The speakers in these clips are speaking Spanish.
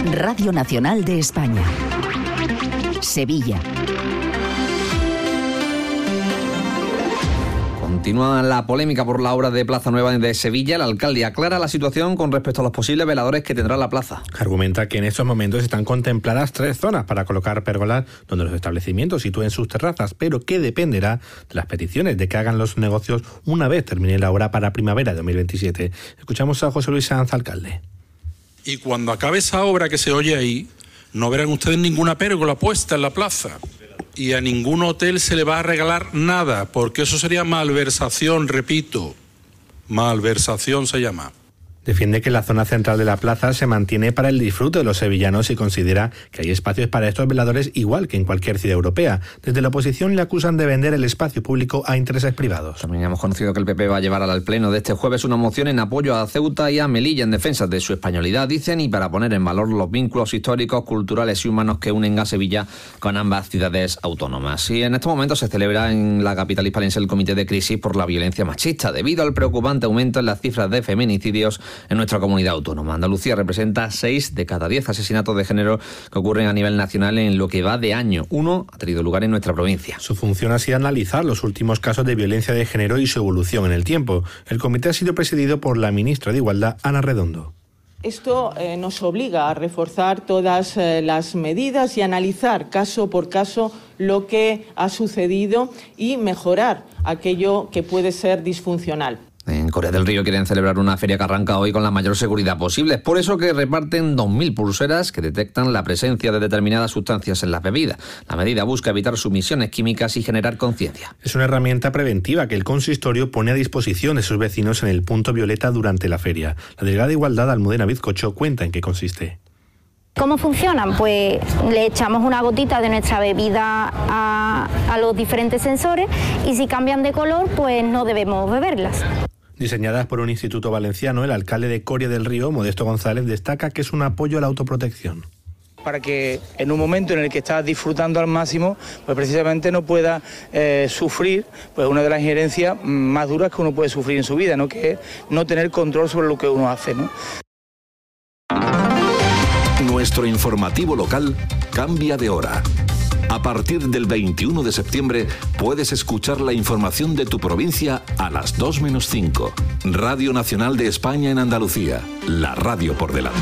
Radio Nacional de España. Sevilla. Continúa la polémica por la obra de Plaza Nueva de Sevilla. El alcalde aclara la situación con respecto a los posibles veladores que tendrá la plaza. Argumenta que en estos momentos están contempladas 3 zonas para colocar pérgolas donde los establecimientos sitúen sus terrazas, pero que dependerá de las peticiones de que hagan los negocios una vez termine la obra para primavera de 2027. Escuchamos a José Luis Sanz, alcalde. Y cuando acabe esa obra que se oye ahí, no verán ustedes ninguna pérgola puesta en la plaza. Y a ningún hotel se le va a regalar nada, porque eso sería malversación, repito. Malversación se llama. Defiende que la zona central de la plaza se mantiene para el disfrute de los sevillanos y considera que hay espacios para estos veladores igual que en cualquier ciudad europea. Desde la oposición le acusan de vender el espacio público a intereses privados. También hemos conocido que el PP va a llevar al pleno de este jueves una moción en apoyo a Ceuta y a Melilla en defensa de su españolidad, dicen, y para poner en valor los vínculos históricos, culturales y humanos que unen a Sevilla con ambas ciudades autónomas. Y en este momento se celebra en la capital hispalense el Comité de Crisis por la Violencia Machista, debido al preocupante aumento en las cifras de feminicidios en nuestra comunidad autónoma. Andalucía representa 6 de cada 10 asesinatos de género que ocurren a nivel nacional en lo que va de año. 1 ha tenido lugar en nuestra provincia. Su función ha sido analizar los últimos casos de violencia de género y su evolución en el tiempo. El comité ha sido presidido por la ministra de Igualdad, Ana Redondo. Esto nos obliga a reforzar todas las medidas y analizar caso por caso lo que ha sucedido y mejorar aquello que puede ser disfuncional. En Coria del Río quieren celebrar una feria que arranca hoy con la mayor seguridad posible. Es por eso que reparten 2.000 pulseras que detectan la presencia de determinadas sustancias en las bebidas. La medida busca evitar sumisiones químicas y generar conciencia. Es una herramienta preventiva que el consistorio pone a disposición de sus vecinos en el punto violeta durante la feria. La delegada de Igualdad, Almudena Bizcocho, cuenta en qué consiste. ¿Cómo funcionan? Pues le echamos una gotita de nuestra bebida a los diferentes sensores y si cambian de color, pues no debemos beberlas. Diseñadas por un instituto valenciano, el alcalde de Coria del Río, Modesto González, destaca que es un apoyo a la autoprotección. Para que en un momento en el que estás disfrutando al máximo, pues precisamente no pueda sufrir pues una de las injerencias más duras que uno puede sufrir en su vida, ¿no? Que es no tener control sobre lo que uno hace, ¿no? Nuestro informativo local cambia de hora. A partir del 21 de septiembre puedes escuchar la información de tu provincia a las 2 menos 5. Radio Nacional de España en Andalucía. La radio por delante.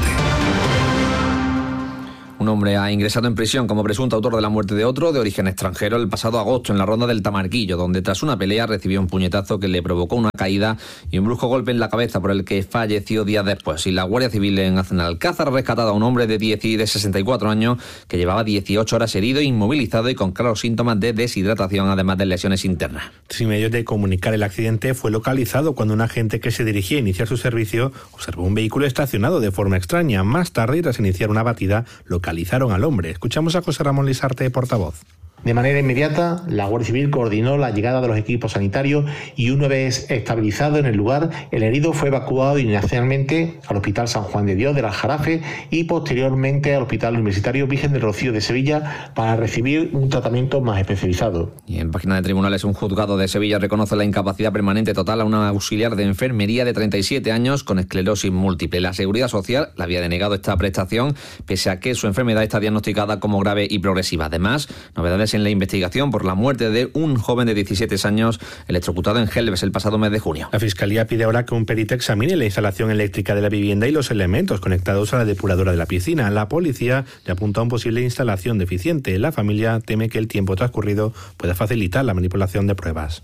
Un hombre ha ingresado en prisión como presunto autor de la muerte de otro de origen extranjero el pasado agosto en la ronda del Tamarquillo, donde tras una pelea recibió un puñetazo que le provocó una caída y un brusco golpe en la cabeza por el que falleció días después. Y la Guardia Civil en Alcázar ha rescatado a un hombre de 64 años que llevaba 18 horas herido, inmovilizado y con claros síntomas de deshidratación, además de lesiones internas. Sin medios de comunicar el accidente, fue localizado cuando un agente que se dirigía a iniciar su servicio observó un vehículo estacionado de forma extraña. Más tarde, tras iniciar una batida, localizaron al hombre. Escuchamos a José Ramón Lisarte, portavoz. De manera inmediata, la Guardia Civil coordinó la llegada de los equipos sanitarios y una vez estabilizado en el lugar, el herido fue evacuado inicialmente al Hospital San Juan de Dios del Aljarafe y posteriormente al Hospital Universitario Virgen del Rocío de Sevilla para recibir un tratamiento más especializado. Y en página de tribunales, un juzgado de Sevilla reconoce la incapacidad permanente total a una auxiliar de enfermería de 37 años con esclerosis múltiple. La Seguridad Social le había denegado esta prestación pese a que su enfermedad está diagnosticada como grave y progresiva. Además, novedades en la investigación por la muerte de un joven de 17 años electrocutado en Gelbes el pasado mes de junio. La Fiscalía pide ahora que un perito examine la instalación eléctrica de la vivienda y los elementos conectados a la depuradora de la piscina. La policía le apunta a una posible instalación deficiente. La familia teme que el tiempo transcurrido pueda facilitar la manipulación de pruebas.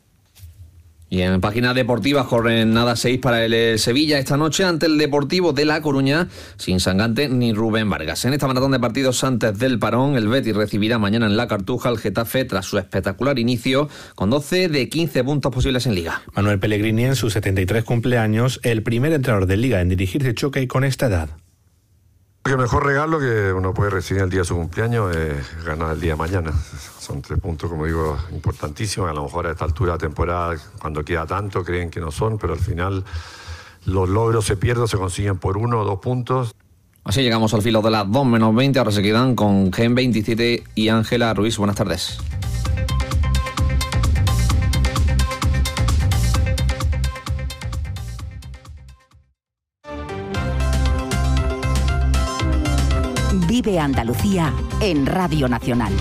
Y en página deportiva, jornada 6 para el Sevilla esta noche ante el Deportivo de La Coruña, sin Sangante ni Rubén Vargas. En esta maratón de partidos antes del parón, el Betis recibirá mañana en La Cartuja al Getafe tras su espectacular inicio, con 12 de 15 puntos posibles en Liga. Manuel Pellegrini, en sus 73 cumpleaños, el primer entrenador de Liga en dirigirse Choque con esta edad. El mejor regalo que uno puede recibir el día de su cumpleaños es ganar el día de mañana. Son 3 puntos, como digo, importantísimos. A lo mejor a esta altura de temporada, cuando queda tanto, creen que no son, pero al final los logros se pierden, se consiguen por 1 o 2 puntos. Así llegamos al filo de las 2 menos 20. Ahora se quedan con Gen 27 y Ángela Ruiz. Buenas tardes. Vive Andalucía en Radio Nacional.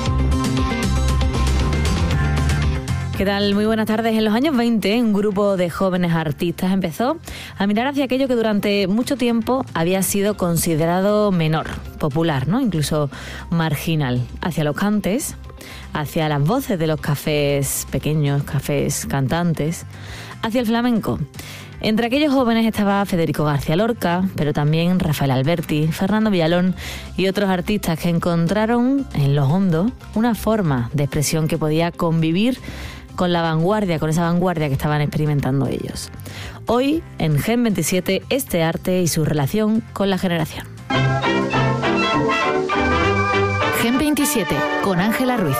¿Qué tal? Muy buenas tardes. En los años 20, un grupo de jóvenes artistas empezó a mirar hacia aquello que durante mucho tiempo había sido considerado menor, popular, ¿no? Incluso marginal, hacia los cantes, hacia las voces de los cafés pequeños, cafés cantantes, hacia el flamenco. Entre aquellos jóvenes estaba Federico García Lorca, pero también Rafael Alberti, Fernando Villalón y otros artistas que encontraron en lo hondo una forma de expresión que podía convivir con la vanguardia, con esa vanguardia que estaban experimentando ellos. Hoy, en Gen 27, este arte y su relación con la generación. Gen 27, con Ángela Ruiz.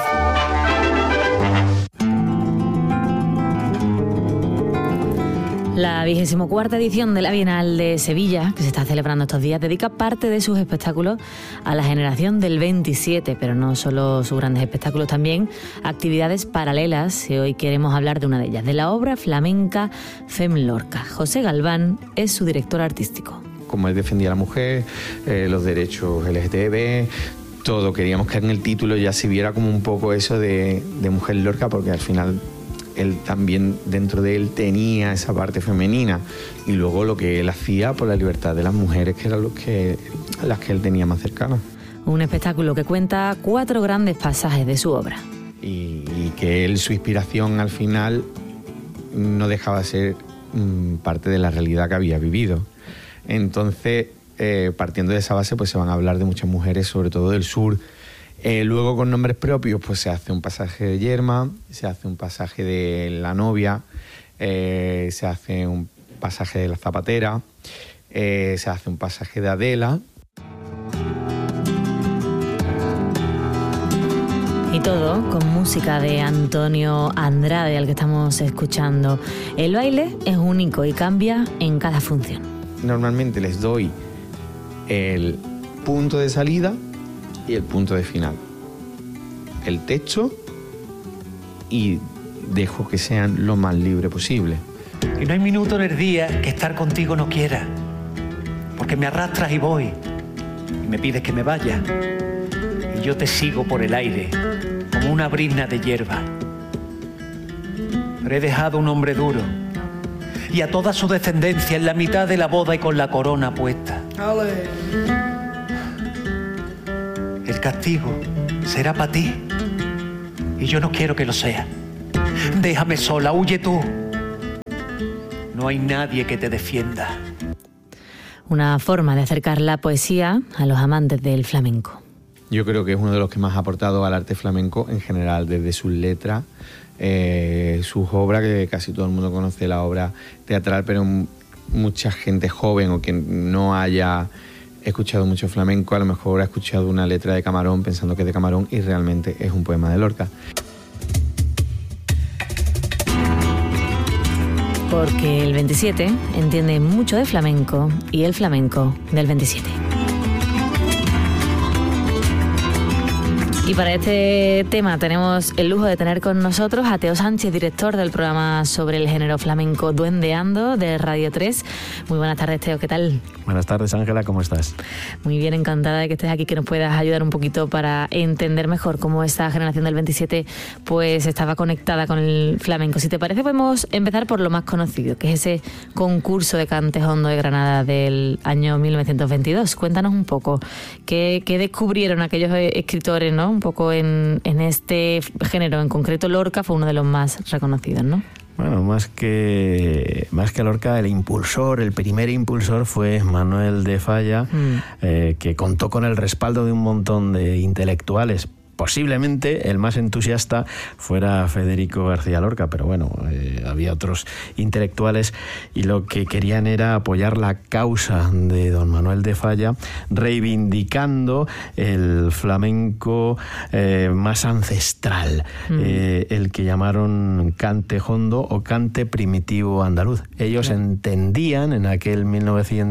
La 24ª edición de la Bienal de Sevilla, que se está celebrando estos días, dedica parte de sus espectáculos a la generación del 27, pero no solo sus grandes espectáculos, también actividades paralelas, y hoy queremos hablar de una de ellas, de la obra flamenca Fem Lorca. José Galván es su director artístico. Como él defendía a la mujer, los derechos LGTB, todo, queríamos que en el título ya se viera como un poco eso de mujer Lorca, porque al final él también, dentro de él, tenía esa parte femenina, y luego lo que él hacía por la libertad de las mujeres, que eran las que él tenía más cercanas. Un espectáculo que cuenta 4 grandes pasajes de su obra. Y que él, su inspiración al final, no dejaba de ser parte de la realidad que había vivido. Entonces, partiendo de esa base, pues se van a hablar de muchas mujeres, sobre todo del sur. Luego, con nombres propios, pues se hace un pasaje de Yerma, se hace un pasaje de La novia, se hace un pasaje de La zapatera, se hace un pasaje de Adela. Y todo con música de Antonio Andrade, al que estamos escuchando. El baile es único y cambia en cada función. Normalmente les doy el punto de salida y el punto de final, el texto, y dejo que sean lo más libre posible. Y no hay minuto en el día que estar contigo no quiera, porque me arrastras y voy, y me pides que me vaya, y yo te sigo por el aire como una brizna de hierba. Pero he dejado un hombre duro y a toda su descendencia en la mitad de la boda y con la corona puesta. ¡Ale! El castigo será para ti, y yo no quiero que lo sea. Déjame sola, huye tú. No hay nadie que te defienda. Una forma de acercar la poesía a los amantes del flamenco. Yo creo que es uno de los que más ha aportado al arte flamenco en general, desde sus letras, sus obras, que casi todo el mundo conoce la obra teatral, pero mucha gente joven o que no haya escuchado mucho flamenco, a lo mejor ha escuchado una letra de Camarón pensando que es de Camarón y realmente es un poema de Lorca. Porque el 27 entiende mucho de flamenco y el flamenco del 27. Y para este tema tenemos el lujo de tener con nosotros a Teo Sánchez, director del programa sobre el género flamenco Duendeando de Radio 3. Muy buenas tardes, Teo, ¿qué tal? Buenas tardes, Ángela, ¿cómo estás? Muy bien, encantada de que estés aquí, que nos puedas ayudar un poquito para entender mejor cómo esta generación del 27 pues estaba conectada con el flamenco. Si te parece, podemos empezar por lo más conocido, que es ese concurso de Cantes Hondo de Granada del año 1922. Cuéntanos un poco, ¿qué descubrieron aquellos escritores, ¿no? Un poco en este género, en concreto Lorca fue uno de los más reconocidos, ¿no? Bueno, más que Lorca, el primer impulsor fue Manuel de Falla, que contó con el respaldo de un montón de intelectuales. Posiblemente el más entusiasta fuera Federico García Lorca, pero bueno, había otros intelectuales y lo que querían era apoyar la causa de don Manuel de Falla, reivindicando el flamenco más ancestral, el que llamaron cante hondo o cante primitivo andaluz. Ellos entendían en aquel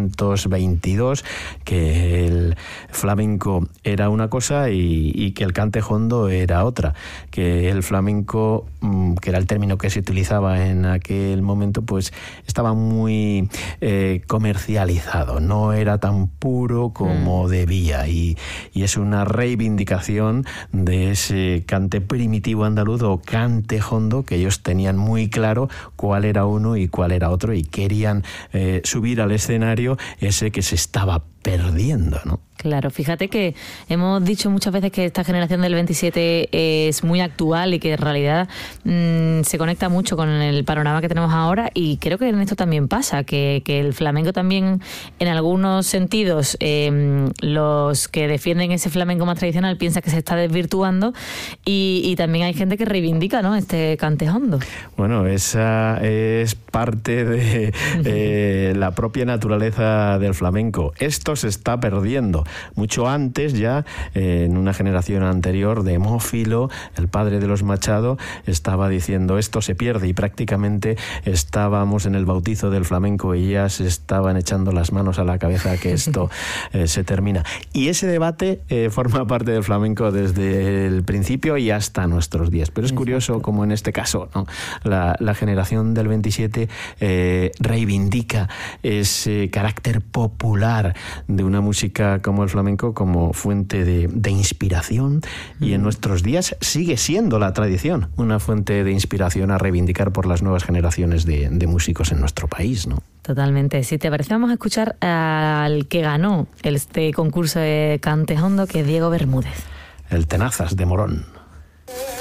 1922 que el flamenco era una cosa y que el cante cantejondo era otra, que el flamenco, que era el término que se utilizaba en aquel momento, pues estaba muy comercializado, no era tan puro como debía, y es una reivindicación de ese cante primitivo andaluz o cantejondo, que ellos tenían muy claro cuál era uno y cuál era otro, y querían subir al escenario ese que se estaba perdiendo, ¿no? Claro, fíjate que hemos dicho muchas veces que esta generación del 27 es muy actual y que en realidad se conecta mucho con el panorama que tenemos ahora, y creo que en esto también pasa, que el flamenco también, en algunos sentidos, los que defienden ese flamenco más tradicional piensan que se está desvirtuando, y también hay gente que reivindica, ¿no?, este cantejondo. Bueno, esa es parte de la propia naturaleza del flamenco. Esto se está perdiendo. Mucho antes, ya en una generación anterior, Demófilo, el padre de los Machado, estaba diciendo esto se pierde, y prácticamente estábamos en el bautizo del flamenco y ya se estaban echando las manos a la cabeza que esto se termina. Y ese debate forma parte del flamenco desde el principio y hasta nuestros días. Pero es curioso como en este caso, ¿no?, la generación del 27 reivindica ese carácter popular de una música como el flamenco como fuente de inspiración, y en nuestros días sigue siendo la tradición una fuente de inspiración a reivindicar por las nuevas generaciones de músicos en nuestro país, ¿no? Totalmente. Si te parece, vamos a escuchar al que ganó este concurso de cantejondo, que es Diego Bermúdez. El Tenazas de Morón.